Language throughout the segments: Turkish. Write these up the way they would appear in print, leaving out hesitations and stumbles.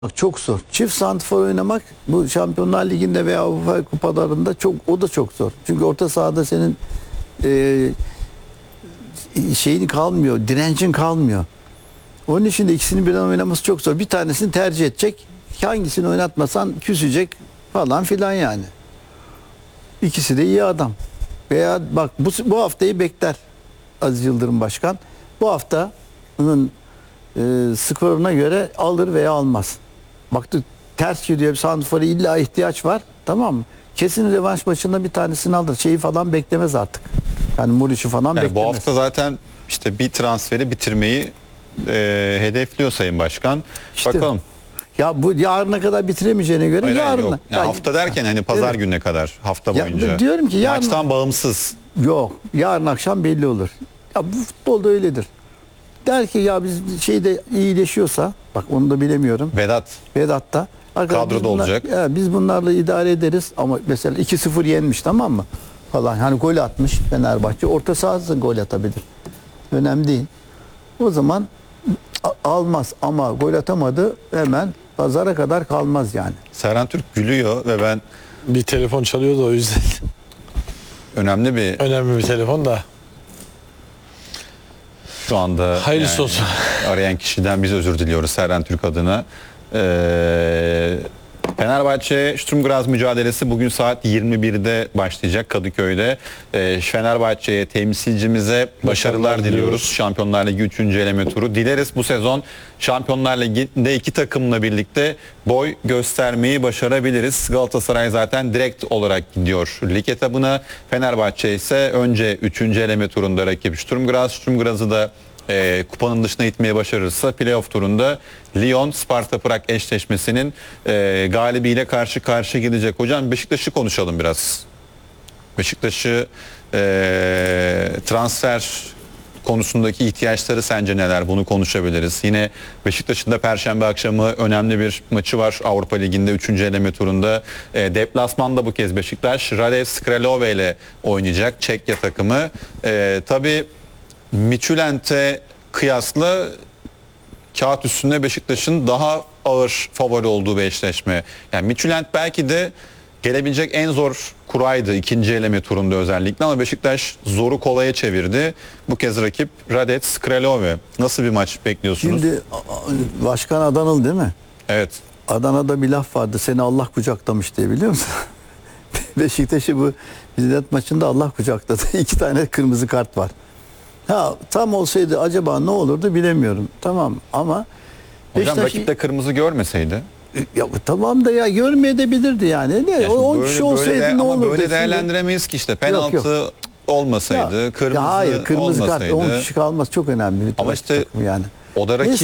Bak çok zor. Çift santrfor oynamak bu Şampiyonlar Ligi'nde veya Avrupa kupalarında o da çok zor. Çünkü orta sahada senin şeyin kalmıyor, direncin kalmıyor. Onun için de ikisini birden oynaması çok zor. Bir tanesini tercih edecek. Hangisini oynatmasan küsecek falan filan yani. İkisi de iyi adam. Veya bak bu haftayı bekler Aziz Yıldırım Başkan. Bu haftanın skoruna göre alır veya almaz. Baktı ters gidiyor, santrfora illa ihtiyaç var. Tamam mı? Kesin revanş maçında bir tanesini alır. Şeyi falan beklemez artık. Yani Muriç'i falan beklemez. Bu hafta zaten işte bir transferi bitirmeyi hedefliyor Sayın Başkan. İşte, bakalım. Ya bu yarına kadar bitiremeyeceğine göre Hayır, yarına. yok. Yani hafta derken hani pazar evet. gününe kadar, hafta boyunca. Ya, diyorum ki yarın, maçtan bağımsız. Yok. Yarın akşam belli olur. Ya bu futbolda öyledir. Der ki ya biz şeyde iyileşiyorsa, bak onu da bilemiyorum. Vedat da kadroda olacak. Biz bunlarla idare ederiz ama mesela 2-0 yenmiş, tamam mı? Falan. Hani gol atmış Fenerbahçe. Orta sahası gol atabilir. Önemli değil. O zaman almaz ama gol atamadı, hemen pazara kadar kalmaz yani. Serhan Türk gülüyor ve ben bir telefon çalıyordu, o yüzden. önemli bir telefon da. Şu anda hayırlısı olsun. Arayan kişiden biz özür diliyoruz Serhan Türk adına. Fenerbahçe Sturm Graz mücadelesi bugün saat 21'de başlayacak Kadıköy'de. Fenerbahçe'ye, temsilcimize başarılar diliyoruz. Şampiyonlar Ligi 3. eleme turu. Dileriz bu sezon Şampiyonlar Ligi'nde iki takımla birlikte boy göstermeyi başarabiliriz. Galatasaray zaten direkt olarak gidiyor lig etabına. Fenerbahçe ise önce 3. eleme turunda rakip Sturm Graz. Sturm Graz'ı da kupanın dışına itmeye başarırsa playoff turunda Lyon Sparta Prag eşleşmesinin galibiyle karşı karşıya gidecek. Hocam Beşiktaş'ı konuşalım biraz. Beşiktaş'ı transfer konusundaki ihtiyaçları sence neler? Bunu konuşabiliriz. Yine Beşiktaş'ın da Perşembe akşamı önemli bir maçı var. Avrupa Ligi'nde 3. eleme turunda. Deplasmanda bu kez Beşiktaş Radev Kralove ile oynayacak Çekya takımı. Tabii Midtjylland'e kıyasla kağıt üstünde Beşiktaş'ın daha ağır favori olduğu bir eşleşme. Yani Midtjylland belki de gelebilecek en zor kuraydı ikinci eleme turunda özellikle, ama Beşiktaş zoru kolaya çevirdi. Bu kez rakip Radec Kralove. Nasıl bir maç bekliyorsunuz? Şimdi Başkan Adanalı değil mi? Evet. Adana'da bir laf vardı, seni Allah kucaklamış diye, biliyor musun? Beşiktaş'ı bu Midtjylland maçında Allah kucakladı. 2 tane kırmızı kart var. Ha, tam olsaydı acaba ne olurdu bilemiyorum. Tamam ama Hocam rakipte kırmızı görmeseydi. Ya tamam da ya görmeyebilirdi yani. Ne? Ya 10 kişi olsaydı ne olurdu? Böyle değerlendiremeyiz ki işte. Penaltı olmasaydı, kırmızı hayır, kırmızı olmasaydı. kart 10 kişi kalmaz, çok önemli. Ama işte yani. O da rakibin... Neyse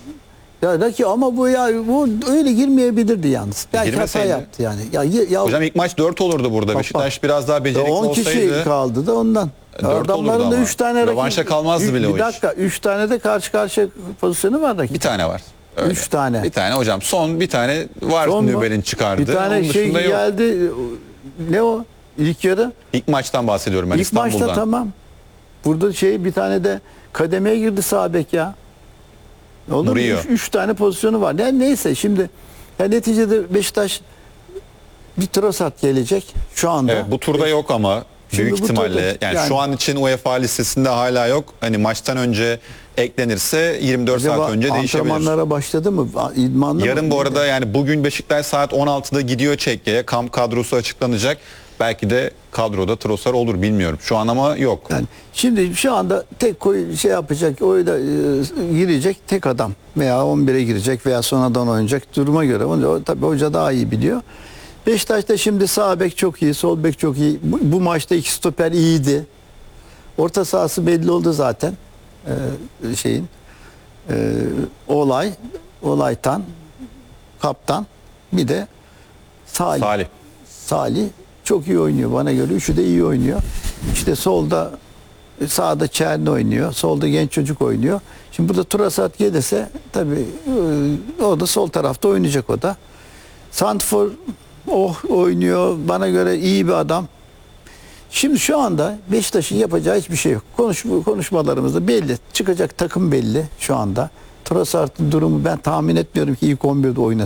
ama bu öyle girmeyebilirdi yalnız. Belki hata yaptı yani. Hocam ilk maç 4 olurdu burada. Beşiktaş biraz daha becerikli 10 olsaydı. 10 kişi kaldı da ondan. Adamların da 3 tane rövanşa kalmazdı bile o iş. Bir dakika, 3 tane de karşı karşıya pozisyonu var rakip. Bir tane var. 3 tane. Bir tane hocam. Son bir tane var Nübel'in çıkardı. Bir tane onun şey geldi. Ne o? İlk yarı. İlk maçtan bahsediyorum ben, İstanbul'dan. İlk maçta tamam. Burada bir tane de kademeye girdi sağ bek ya. Olur mu? 3 tane pozisyonu var. Yani neyse şimdi neticede Beşiktaş bir Trossard gelecek şu anda. Evet, bu turda yok ama büyük ihtimalle yani şu an için UEFA listesinde hala yok. Hani maçtan önce eklenirse 24 saat önce değişebilir. Antrenmanlara başladı mı? İdmanlı yarın mı? Bu arada yani bugün Beşiktaş saat 16'da gidiyor Çekya'ya. Kamp kadrosu açıklanacak. Belki de kadroda Trossard olur, bilmiyorum. Şu an ama yok. Yani şimdi şu anda tek yapacak, oyda girecek tek adam veya 11'e girecek veya sonradan oynayacak duruma göre. Onu tabii hoca daha iyi biliyor. Beşiktaş'ta şimdi sağ bek çok iyi, sol bek çok iyi. Bu maçta 2 stoper iyiydi. Orta sahası belli oldu zaten. Olaytan, kaptan, bir de Salih çok iyi oynuyor bana göre. Üçü de iyi oynuyor. İşte sağda Çerni oynuyor. Solda genç çocuk oynuyor. Şimdi burada Trossard gelirse tabii o da sol tarafta oynayacak o da. Santrfor oynuyor. Bana göre iyi bir adam. Şimdi şu anda Beşiktaş'ın yapacağı hiçbir şey yok. Konuşmalarımızda belli. Çıkacak takım belli şu anda. Trossard'ın durumu ben tahmin etmiyorum ki ilk 11'de oynasın.